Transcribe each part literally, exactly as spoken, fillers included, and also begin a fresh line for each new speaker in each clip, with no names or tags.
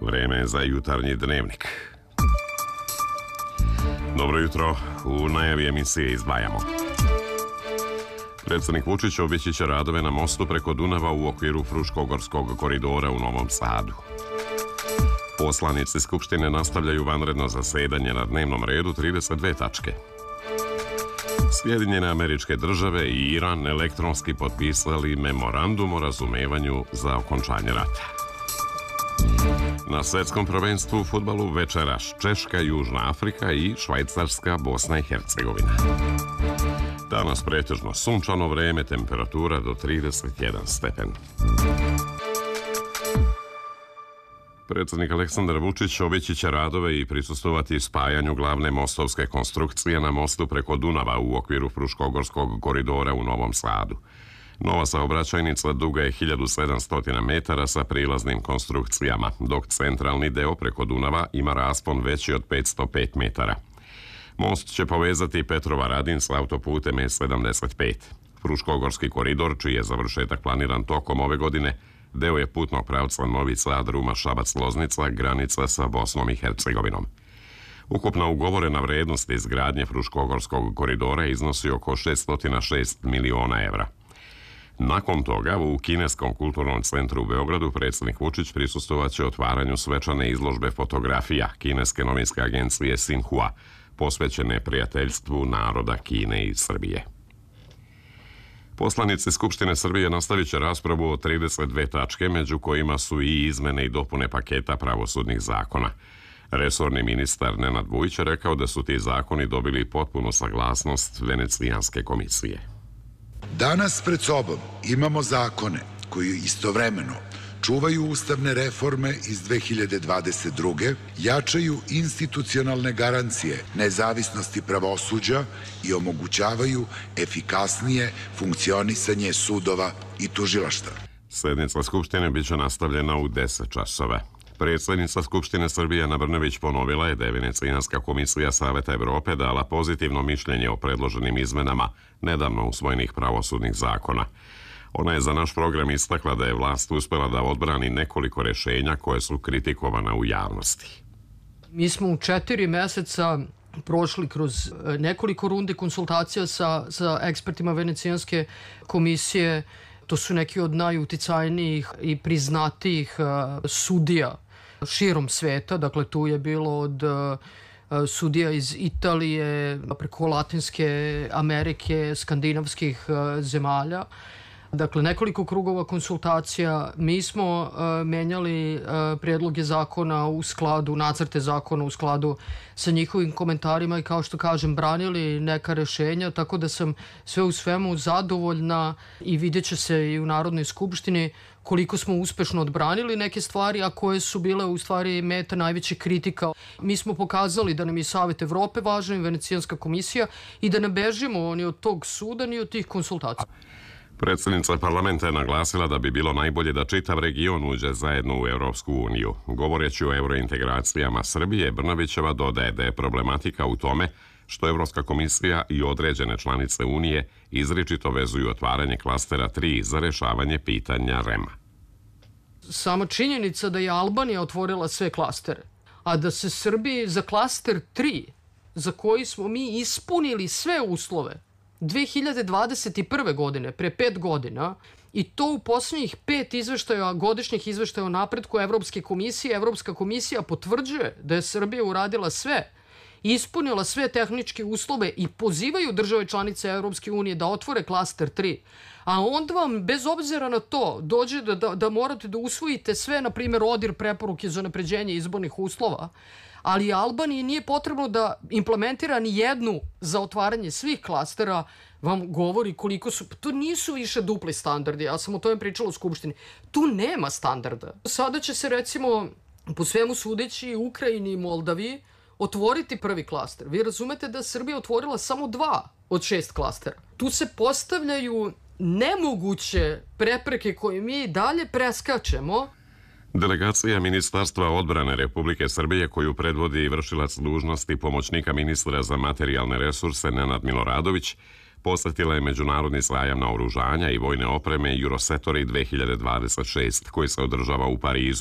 Vreme je za jutarnji dnevnik. Dobro jutro, u najavi emisije izdvajamo. Predsjednik Vučić obići će radove na mostu preko Dunava u okviru Fruškogorskog koridora u Novom Sadu. Poslanici Skupštine nastavljaju vanredno zasedanje, na dnevnom redu trideset dve tačke. Sjedinjene Američke Države i Iran elektronski potpisali memorandum o razumevanju za okončanje rata. Na svetskom prvenstvu u fudbalu večeras Češka, Južna Afrika i Švajcarska, Bosna i Hercegovina. Danas pretežno sunčano vreme, temperatura do trideset jedan stepen. Predsjednik Aleksandar Vučić obići će radove i prisustvovati spajanju glavne mostovske konstrukcije na mostu preko Dunava u okviru Fruškogorskog koridora u Novom Sadu. Nova saobraćajnica duga je hiljadu sedamsto metara sa prilaznim konstrukcijama, dok centralni deo preko Dunava ima raspon veći od petsto pet metara. Most će povezati Petrovaradin s autoputem E sedamdeset pet. Fruškogorski koridor, čiji je završetak planiran tokom ove godine, deo je putnog pravca Novi Sad, Ruma, Šabac, Loznica, granica sa Bosnom i Hercegovinom. Ukupna ugovorena vrednost izgradnje Fruškogorskog koridora iznosi oko šeststo šest miliona evra. Nakon toga, u Kineskom kulturnom centru u Beogradu predsjednik Vučić prisustvovaće otvaranju svečane izložbe fotografija kineske novinske agencije Sinhua, posvećene prijateljstvu naroda Kine i Srbije. Poslanici Skupštine Srbije nastavit će raspravu o trideset dve tačke, među kojima su i izmene i dopune paketa pravosudnih zakona. Resorni ministar Nenad Vujić je rekao da su ti zakoni dobili potpunu saglasnost Venecijanske komisije.
Danas pred sobom imamo zakone koji istovremeno čuvaju ustavne reforme iz dve hiljade dvadeset druge, jačaju institucionalne garancije nezavisnosti pravosuđa i omogućavaju efikasnije funkcionisanje sudova i tužilaštva.
Sednica Skupštine biće nastavljena u deset časova. Predsjednica Skupštine Srbije Ana Brnabić ponovila je da je Venecijanska komisija Saveta Evrope dala pozitivno mišljenje o predloženim izmenama nedavno usvojenih pravosudnih zakona. Ona je za naš program istakla da je vlast uspela da odbrani nekoliko rješenja koje su kritikovana u javnosti.
Mi smo u četiri meseca prošli kroz nekoliko rundi konsultacija sa, sa ekspertima Venecijanske komisije. To su neki od najuticajnijih i priznatijih sudija širom sveta. Dakle, tu je bilo od sudija iz Italije, preko Latinske Amerike, skandinavskih zemalja. Dakle, nekoliko krugova konsultacija. Mi smo uh, menjali uh, predloge zakona u skladu, nacrte zakona u skladu sa njihovim komentarima i, kao što kažem, branili neka rešenja, tako da sam sve u svemu zadovoljna i vidjet će se i u Narodnoj skupštini koliko smo uspešno odbranili neke stvari, a koje su bile u stvari meta najveće kritika. Mi smo pokazali da nam je Savet Evrope važan i Venecijanska komisija i da ne bežimo ni od tog suda ni od tih konsultacija.
Predsjednica parlamenta je naglasila da bi bilo najbolje da čitav region uđe zajedno u Europsku uniju. Govoreći o eurointegracijama Srbije, Brnabićeva dodaje da je problematika u tome što Evropska komisija i određene članice Unije izričito vezuju otvaranje klastera tri za rešavanje pitanja R E M-a.
Sama činjenica da je Albanija otvorila sve klastere, a da se Srbiji za klaster tri, za koji smo mi ispunili sve uslove, dve hiljade dvadeset prve. godine, pre pet godina, i to u posljednjih pet izveštaja, godišnjih izveštaja o napretku Evropske komisije, Evropska komisija potvrđuje da je Srbija uradila sve, ispunila sve tehničke uslove i pozivaju države članice Evropske unije da otvore klaster tri. A onda vam, bez obzira na to, dođe da, da, da morate da usvojite sve, na primjer, ODIR preporuke za napređenje izbornih uslova, ali Albaniji nije potrebno da implementira ni jednu za otvaranje svih klastera, vam govori koliko su... To nisu više dupli standardi, ja sam o tome pričala u Skupštini. Tu nema standarda. Sada će se, recimo, po svemu sudeći, Ukrajini i Moldaviji otvoriti prvi klaster. Vi razumete da Srbija otvorila samo dva od šest klastera. Tu se postavljaju nemoguće prepreke koje mi dalje preskačemo.
Delegacija Ministarstva odbrane Republike Srbije, koju predvodi vršilac dužnosti pomoćnika ministra za materijalne resurse Nenad Miloradović, posjetila je međunarodni sajam naoružanja i vojne opreme Eurosatori dve hiljade dvadeset šest, koji se održava u Parizu,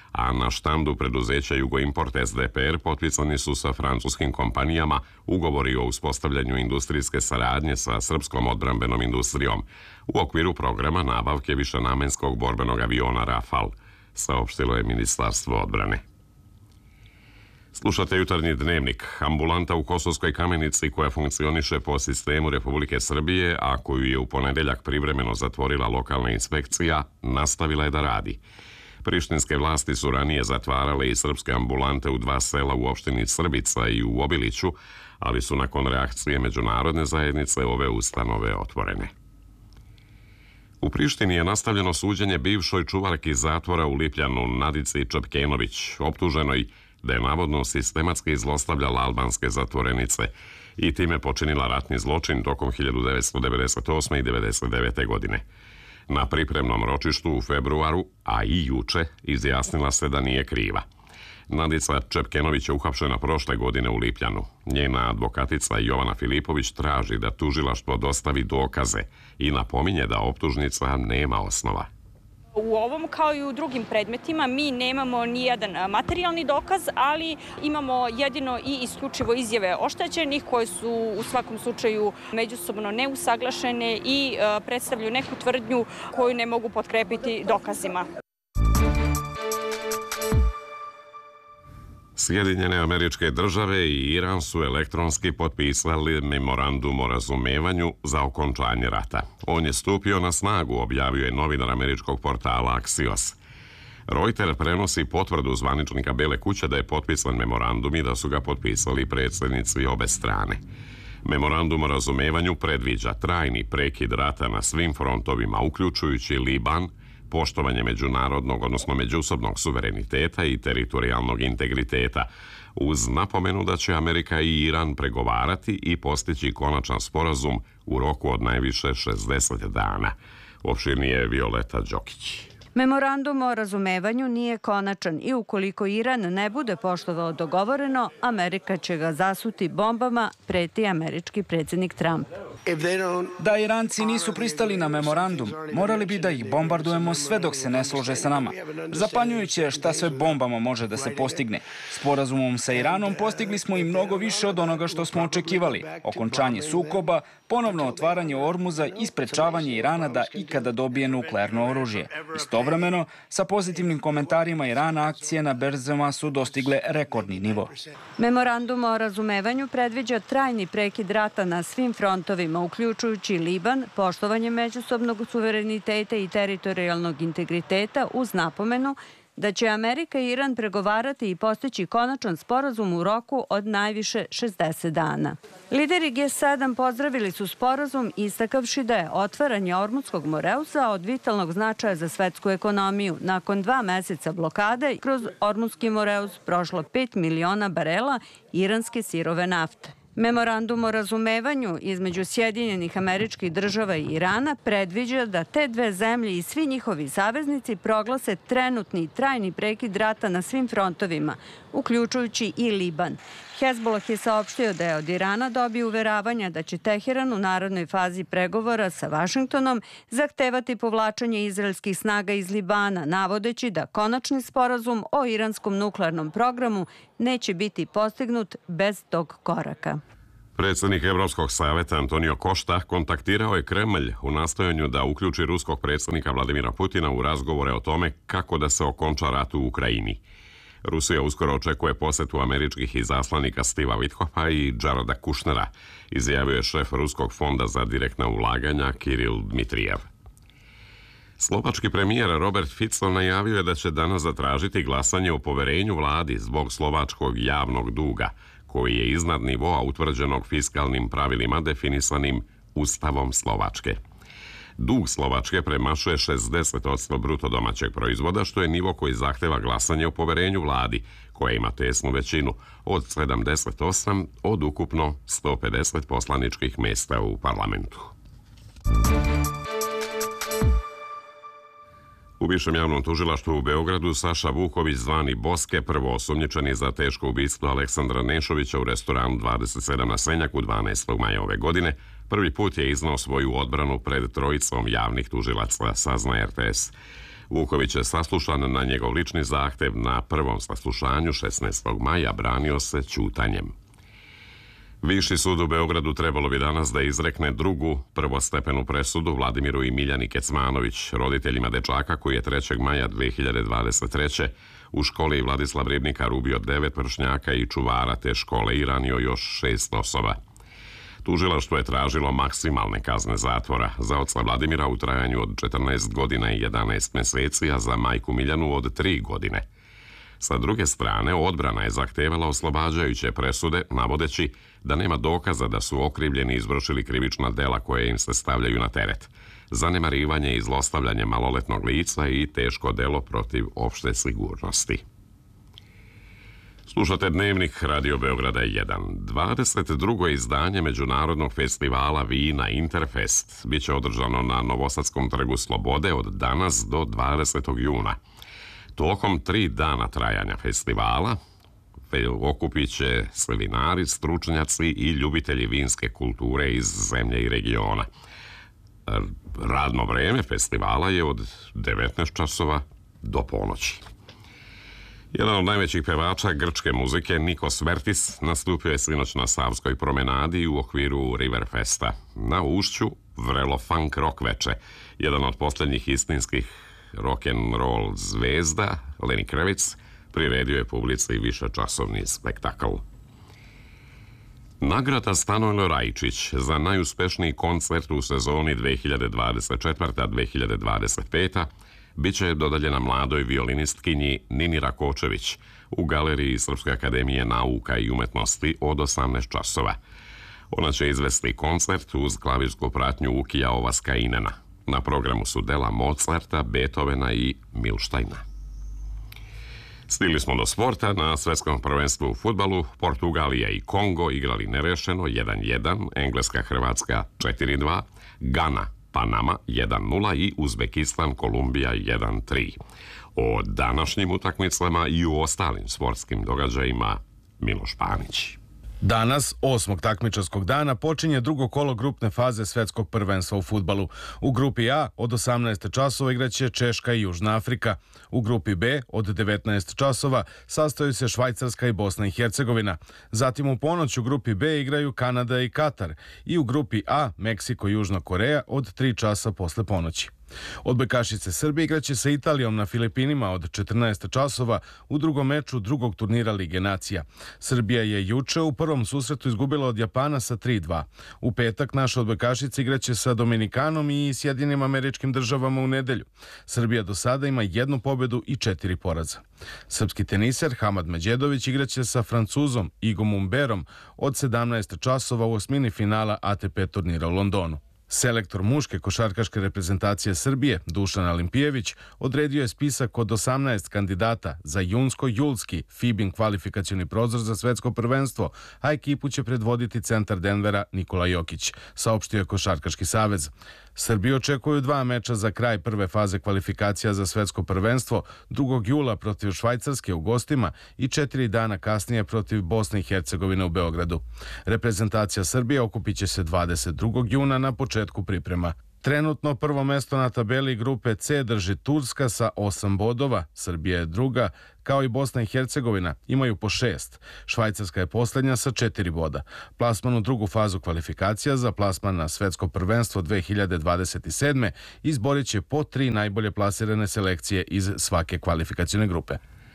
a na štandu preduzeća Jugoimport S D P R potpisani su sa francuskim kompanijama ugovori o uspostavljanju industrijske saradnje sa srpskom odbrambenom industrijom u okviru programa nabavke višenamenskog borbenog aviona Rafal, saopštilo je Ministarstvo odbrane. Slušate Jutarnji dnevnik. Ambulanta u Kosovskoj Kamenici koja funkcioniše po sistemu Republike Srbije, a koju je u ponedeljak privremeno zatvorila lokalna inspekcija, nastavila je da radi. Prištinske vlasti su ranije zatvarale i srpske ambulante u dva sela u opštini Srbica i u Obiliću, ali su nakon reakcije međunarodne zajednice ove ustanove otvorene. U Prištini je nastavljeno suđenje bivšoj čuvarki zatvora u Lipljanu Nadici Čepkenović, optuženoj da je navodno sistematski zlostavljala albanske zatvorenice i time počinila ratni zločin tokom hiljadu devetsto devedeset osme i devedeset devete. godine. Na pripremnom ročištu u februaru, a i juče, izjasnila se da nije kriva. Nadica Čepkenović je uhapšena prošle godine u Lipljanu. Njena advokatica Jovana Filipović traži da tužilaštvo dostavi dokaze i napominje da optužnica nema osnova.
U ovom, kao i u drugim predmetima, mi nemamo ni jedan materijalni dokaz, ali imamo jedino i isključivo izjave oštećenih koje su u svakom slučaju međusobno neusaglašene i predstavljaju neku tvrdnju koju ne mogu potkrepiti dokazima.
Sjedinjene Američke Države i Iran su elektronski potpisali memorandum o razumevanju za okončanje rata. On je stupio na snagu, objavio je novinar američkog portala Axios. Reuters prenosi potvrdu zvaničnika Bele kuće da je potpisan memorandum i da su ga potpisali predsjednici obe strane. Memorandum o razumevanju predviđa trajni prekid rata na svim frontovima, uključujući Liban, poštovanje međunarodnog, odnosno međusobnog suvereniteta i teritorijalnog integriteta, uz napomenu da će Amerika i Iran pregovarati i postići konačan sporazum u roku od najviše šezdeset dana. Opširnije je Violeta Đokić.
Memorandum o razumevanju nije konačan i ukoliko Iran ne bude poštovao dogovoreno, Amerika će ga zasuti bombama, preti američki predsjednik Trump.
Da Iranci nisu pristali na memorandum, morali bi da ih bombardujemo sve dok se ne slože sa nama. Zapanjujuće je šta sve bombama može da se postigne. Sporazumom sa Iranom postigli smo i mnogo više od onoga što smo očekivali. Okončanje sukoba, ponovno otvaranje Ormuza i sprečavanje Irana da ikada dobije nuklearno oružje. Istovremeno, sa pozitivnim komentarima Irana, akcije na berzama su dostigle rekordni nivo.
Memorandum o razumevanju predviđa trajni prekid rata na svim frontovima, uključujući Liban, poštovanje međusobnog suvereniteta i teritorijalnog integriteta, uz napomenu da će Amerika i Iran pregovarati i postići konačan sporazum u roku od najviše šezdeset dana. Lideri G sedam pozdravili su sporazum istakavši da je otvaranje Ormuzskog moreuza od vitalnog značaja za svetsku ekonomiju. Nakon dva meseca blokade, kroz Ormuzski moreuz prošlo pet miliona barela iranske sirove nafte. Memorandum o razumevanju između Sjedinjenih Američkih Država i Irana predviđa da te dve zemlje i svi njihovi saveznici proglase trenutni i trajni prekid rata na svim frontovima, uključujući i Liban. Hezbollah je saopštio da je od Irana dobio uveravanja da će Teheran u narodnoj fazi pregovora sa Vašingtonom zahtevati povlačenje izraelskih snaga iz Libana, navodeći da konačni sporazum o iranskom nuklearnom programu neće biti postignut bez tog koraka.
Predsjednik Evropskog saveta Antonio Costa kontaktirao je Kremlj u nastojanju da uključi ruskog predsjednika Vladimira Putina u razgovore o tome kako da se okonča rat u Ukrajini. Rusija uskoro očekuje posetu američkih izaslanika Stiva Witkofa i Jareda Kushnera, izjavio je šef Ruskog fonda za direktna ulaganja Kiril Dmitrijev. Slovački premijer Robert Fico najavio je da će danas zatražiti glasanje o poverenju vladi zbog slovačkog javnog duga, koji je iznad nivoa utvrđenog fiskalnim pravilima definisanim Ustavom Slovačke. Dug Slovačke premašuje šezdeset posto bruto domaćeg proizvoda, što je nivo koji zahteva glasanje o poverenju vladi, koja ima tesnu većinu od sedamdeset osam od ukupno sto pedeset poslaničkih mjesta u parlamentu. U Višem javnom tužilaštvu u Beogradu Saša Vuković, zvani Boske, prvo osumnjičeni za teško ubistvo Aleksandra Nešovića u restoranu dvadeset sedam na Senjaku dvanaestog maja ove godine, prvi put je iznao svoju odbranu pred trojicom javnih tužilaca, sazna R T S. Vuković je saslušan na njegov lični zahtev na prvom saslušanju šesnaestog maja, branio se ćutanjem. Viši sud u Beogradu trebalo bi danas da izrekne drugu prvostepenu presudu Vladimiru i Miljani Kecmanović, roditeljima dečaka koji je trećeg maja dve hiljade dvadeset treće u školi Vladislav Ribnikar ubio devet vršnjaka i čuvara te škole i ranio još šest osoba. Tužilaštvo je tražilo maksimalne kazne zatvora za oca Vladimira u trajanju od četrnaest godina i jedanaest meseci, a za majku Miljanu od tri godine. Sa druge strane, odbrana je zahtevala oslobađajuće presude, navodeći da nema dokaza da su okrivljeni izvršili krivična dela koje im se stavljaju na teret. Zanemarivanje i zlostavljanje maloletnog lica i teško delo protiv opšte sigurnosti. Slušate Dnevnik Radio Beograda jedan. dvadeset drugo izdanje Međunarodnog festivala vina Interfest biće održano na Novosadskom trgu Slobode od danas do dvadesetog juna. Tokom tri dana trajanja festivala okupit će se vinari, stručnjaci i ljubitelji vinske kulture iz zemlje i regiona. Radno vreme festivala je od devetnaest časova do ponoći. Jedan od najvećih pevača grčke muzike, Nikos Vertis, nastupio je sinoć na Savskoj promenadi u okviru Riverfesta. Na ušću vrelo funk rock veče. Jedan od posljednjih istinskih rock'n'roll zvezda, Lenny Kravitz, priredio je publici višečasovni spektakl. Nagrada Stanojlo Rajčić za najuspešniji koncert u sezoni dve hiljade dvadeset četvrte dve hiljade dvadeset pete biće dodeljena mladoj violinistkinji Nini Rakočević u galeriji Srpske akademije nauka i umetnosti od osamnaest časova. Ona će izvesti koncert uz klavirsku pratnju Ukija Ovaskainena. Na programu su dela Mozarta, Beethovena i Milštajna. Stigli smo do sporta. Na svetskom prvenstvu u fudbalu Portugalija i Kongo igrali nerešeno jedan jedan, Engleska Hrvatska četiri dva, Gana Panama jedan nula i Uzbekistan Kolumbija jedan tri. O današnjim utakmicama i u ostalim sportskim događajima Miloš Panić.
Danas, osmog takmičarskog dana, počinje drugo kolo grupne faze svetskog prvenstva u fudbalu. U grupi A od osamnaest časova igraće Češka i Južna Afrika. U grupi B od devetnaest časova sastaju se Švajcarska i Bosna i Hercegovina. Zatim u ponoć u grupi B igraju Kanada i Katar. I u grupi A Meksiko i Južna Koreja od tri časa posle ponoći. Odbojkašice Srbije igraće sa Italijom na Filipinima od četrnaest časova u drugom meču drugog turnira Lige nacija. Srbija je juče u prvom susretu izgubila od Japana sa tri dva. U petak naše odbojkašice igraće sa Dominikanom i Sjedinim Američkim Državama u nedelju. Srbija do sada ima jednu pobedu i četiri poraza. Srpski teniser Hamad Međedović igraće sa Francuzom Igom Umberom od sedamnaest časova u osmini finala A T P turnira u Londonu. Selektor muške košarkaške reprezentacije Srbije, Dušan Alimpijević, odredio je spisak od osamnaest kandidata za junsko-julski FIBIN kvalifikacioni prozor za svetsko prvenstvo, a ekipu će predvoditi centar Denvera Nikola Jokić, saopštio je Košarkaški savez. Srbiju očekuju dva meča za kraj prve faze kvalifikacija za svetsko prvenstvo, drugog jula protiv Švajcarske u gostima i četiri dana kasnije protiv Bosne i Hercegovine u Beogradu. Reprezentacija Srbije okupit će se dvadeset drugog juna na početku priprema. Trenutno prvo mesto na tabeli grupe C drži Turska sa osam bodova, Srbija je druga, kao i Bosna i Hercegovina, imaju po šest. Švajcarska je posljednja sa četiri boda. Plasman u drugu fazu kvalifikacija za plasman na svetsko prvenstvo dve hiljade dvadeset sedme izborit će po tri najbolje plasirane selekcije iz svake kvalifikacione grupe.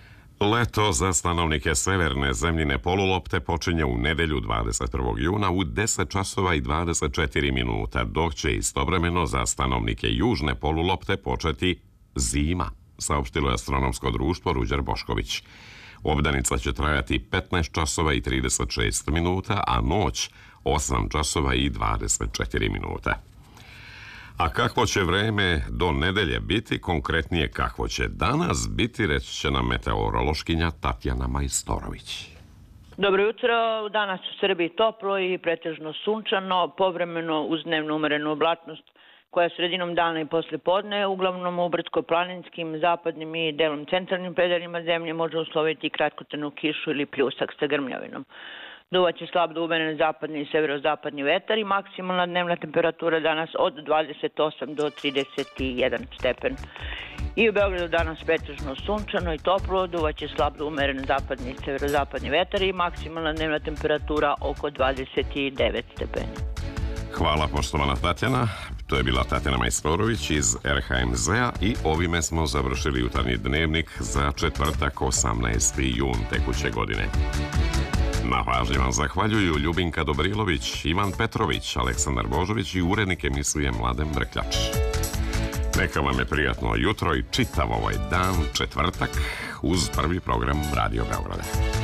Leto za stanovnike severne zemljine polulopte počinje u nedelju dvadeset prvog juna u deset časova i dvadeset četiri minuta, dok će istovremeno za stanovnike južne polulopte početi zima, saopštilo je astronomsko društvo Ruđer Bošković. Obdanica će trajati petnaest časova i trideset šest minuta, a noć osam časova i dvadeset četiri minuta. A kakvo će vreme do nedelje biti, konkretnije kakvo će danas biti, reći će nam meteorološkinja Tatjana Majstorović.
Dobro jutro, danas u Srbiji toplo i pretežno sunčano, povremeno uz dnevnu umerenu oblačnost koja sredinom dana i posle podne, uglavnom u brdsko-planinskim, zapadnim i delom centralnim predelima zemlje može usloviti kratkotrajnu kišu ili pljusak sa grmljavinom. Duvaće slab do umeren zapadni i severozapadni vetar i maksimalna dnevna temperatura danas od dvadeset osam do trideset jedan stepen. I u Beogradu danas pretežno sunčano i toplo, duvaće slab do umeren zapadni i severozapadni vetar i maksimalna dnevna temperatura oko dvadeset devet stepeni.
Hvala poštovana Tatjana. To je bila Tatjana Majstorović iz R H M Z-a i ovime smo završili jutarnji dnevnik za četvrtak osamnaesti jun tekuće godine. Na pažnji vam zahvaljuju Ljubinka Dobrilović, Ivan Petrović, Aleksandar Božović i urednik emisije Mladen Brkljač. Neka vam je prijatno jutro i čitav ovaj dan, četvrtak, uz prvi program Radio Beograda.